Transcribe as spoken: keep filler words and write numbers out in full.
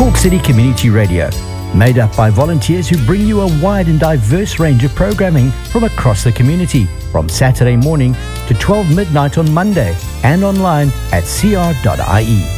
Cork City Community Radio, made up by volunteers who bring you a wide and diverse range of programming from across the community, from Saturday morning to twelve midnight on Monday, and online at c r dot i e.